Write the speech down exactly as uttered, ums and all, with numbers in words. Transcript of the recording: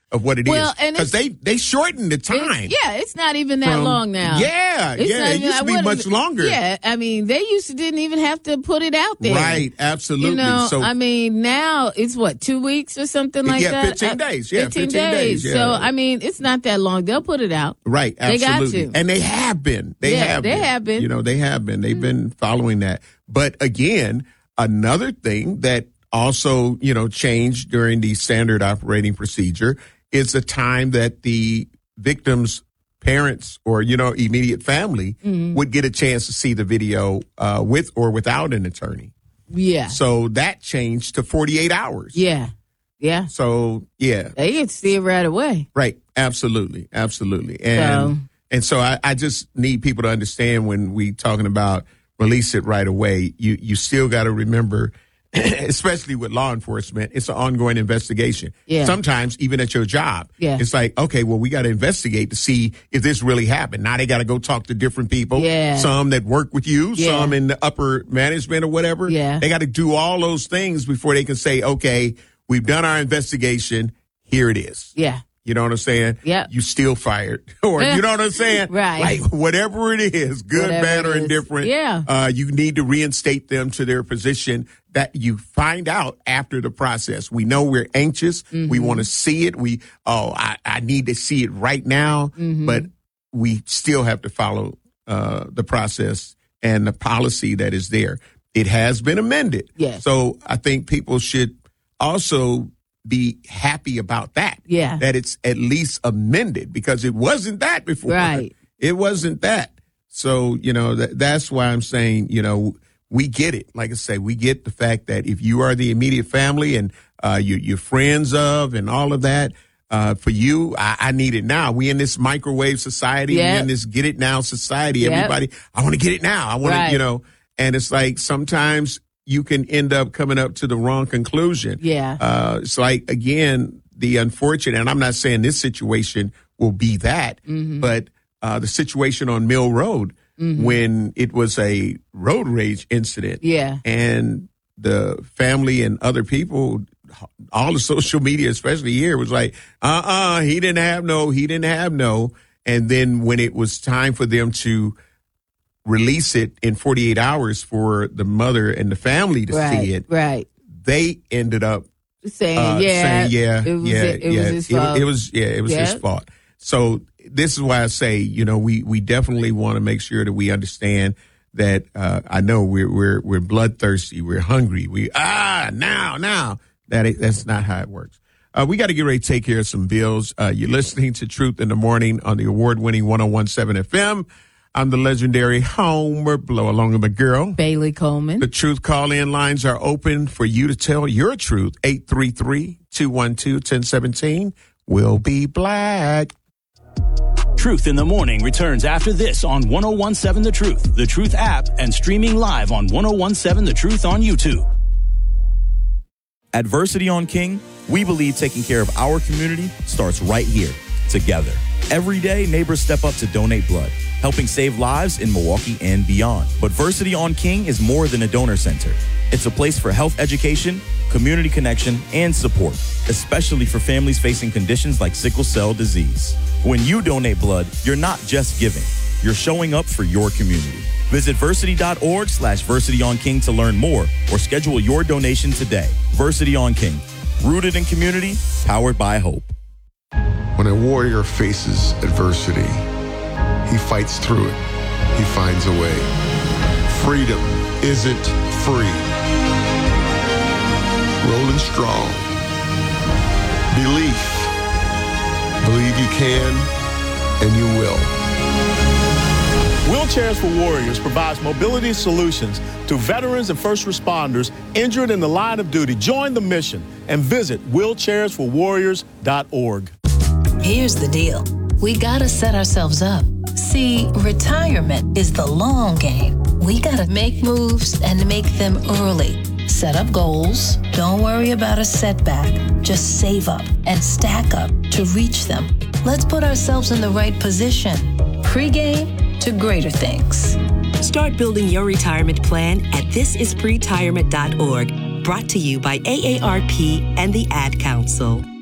of what it well, is. Because they, they shortened the time. It, yeah, it's not even that from, long now. Yeah, it's yeah. It even, used to be much longer. Yeah, I mean, they used to didn't even have to put it out there. Right, absolutely. You know, so, I mean, now it's what, two weeks or something like yeah, that? Yeah, fifteen days. Yeah, fifteen, fifteen days. days. Yeah. So, I mean, it's not that long. They'll put it out. Right, absolutely. They got to. And they have been. They yeah, have they been. have been. You know, they have been. They've mm-hmm. been following that. But again, another thing that also, you know, changed during the standard operating procedure is the time that the victim's parents or, you know, immediate family mm-hmm. would get a chance to see the video uh, with or without an attorney. Yeah. So that changed to forty-eight hours. Yeah. Yeah. So, yeah. They get to see it right away. Right. Absolutely. Absolutely. And so, and so I, I just need people to understand when we talking about release it right away, you, you still got to remember, especially with law enforcement, it's an ongoing investigation. Yeah. Sometimes even at your job, yeah. it's like, okay, well, we got to investigate to see if this really happened. Now they got to go talk to different people, yeah. some that work with you, yeah. some in the upper management or whatever. Yeah. They got to do all those things before they can say, okay, we've done our investigation. Here it is. Yeah. You know what I'm saying? Yeah. You still fired. Or you know what I'm saying? Right. Like whatever it is, good, whatever bad, or indifferent. Yeah. Uh, you need to reinstate them to their position that you find out after the process. We know we're anxious. Mm-hmm. We want to see it. We, oh, I, I need to see it right now. Mm-hmm. But we still have to follow uh, the process and the policy that is there. It has been amended. Yes. So I think people should also be happy about that. Yeah. That it's at least amended because it wasn't that before. Right. It wasn't that. So, you know, that, that's why I'm saying, you know, we get it. Like I say, we get the fact that if you are the immediate family and uh, you, you're friends of and all of that, uh, for you, I, I need it now. We in this microwave society. Yep. We in this get it now society. Yep. Everybody, I want to get it now. I want right. to, you know, and it's like sometimes you can end up coming up to the wrong conclusion. Yeah. Uh, it's like, again, the unfortunate, and I'm not saying this situation will be that, mm-hmm. but uh, the situation on Mill Road mm-hmm. when it was a road rage incident. Yeah. And the family and other people, all the social media, especially here, was like, uh-uh, he didn't have no, he didn't have no. And then when it was time for them to release it in forty-eight hours for the mother and the family to right, see it. Right. They ended up saying, uh, yeah, saying, yeah, it was, yeah, it, it yeah. was his fault. It, it was, yeah, it was yep. his fault. So this is why I say, you know, we, we definitely want to make sure that we understand that, uh, I know we're, we're, we're bloodthirsty. We're hungry. We, ah, now, now that it, that's not how it works. Uh, we got to get ready to take care of some bills. Uh, you're listening to Truth in the Morning on the award winning one oh one point seven F M. I'm the legendary Homer Blow, along with my girl, Bailey Coleman. The Truth call-in lines are open for you to tell your truth. eight three three, two one two, one oh one seven. We'll be black. Truth in the Morning returns after this on one oh one point seven The Truth, The Truth app, and streaming live on one oh one point seven The Truth on YouTube. At Versity on King, we believe taking care of our community starts right here, together. Every day, neighbors step up to donate blood, helping save lives in Milwaukee and beyond. But Versity on King is more than a donor center. It's a place for health education, community connection, and support, especially for families facing conditions like sickle cell disease. When you donate blood, you're not just giving, you're showing up for your community. Visit versity.org slash versity on King to learn more or schedule your donation today. Versity on King, rooted in community, powered by hope. When a warrior faces adversity, he fights through it. He finds a way. Freedom isn't free. Rolling strong. Belief. Believe you can and you will. Wheelchairs for Warriors provides mobility solutions to veterans and first responders injured in the line of duty. Join the mission and visit wheelchairs for warriors dot org. Here's the deal. We gotta set ourselves up. See, retirement is the long game. We gotta make moves and make them early. Set up goals. Don't worry about a setback. Just save up and stack up to reach them. Let's put ourselves in the right position. Pre-game to greater things. Start building your retirement plan at this is pretirement dot org. Brought to you by A A R P and the Ad Council.